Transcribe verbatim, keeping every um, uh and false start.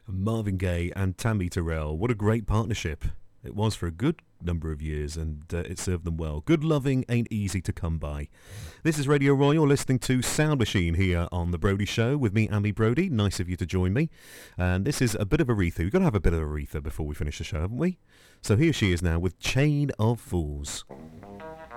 Marvin Gaye and Tammy Terrell. What a great partnership. It was for a good number of years, and uh, it served them well. Good loving ain't easy to come by. This is Radio Roy. You're listening to Sound Machine here on The Brody Show with me, Amy Brody. Nice of you to join me. And this is a bit of Aretha. We've got to have a bit of Aretha before we finish the show, haven't we? So here she is now with Chain of Fools.